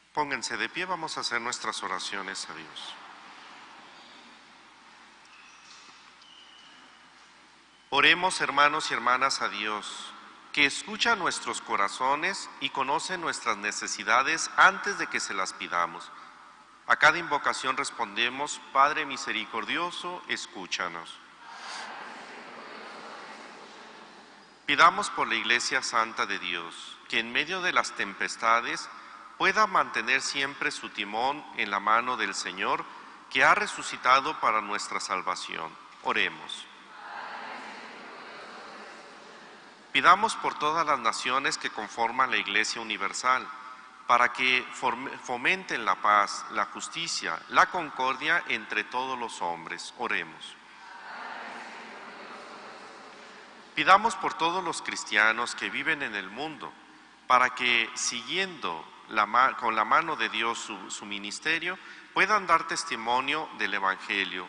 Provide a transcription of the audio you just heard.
Pónganse de pie, vamos a hacer nuestras oraciones a Dios. Oremos, hermanos y hermanas, a Dios, que escucha nuestros corazones y conoce nuestras necesidades antes de que se las pidamos. A cada invocación respondemos: Padre misericordioso, escúchanos. Pidamos por la Iglesia Santa de Dios, que en medio de las tempestades pueda mantener siempre su timón en la mano del Señor, que ha resucitado para nuestra salvación. Oremos. Pidamos por todas las naciones que conforman la Iglesia Universal, para que fomenten la paz, la justicia, la concordia entre todos los hombres. Oremos. Pidamos por todos los cristianos que viven en el mundo, para que, siguiendo con la mano de Dios su ministerio, puedan dar testimonio del Evangelio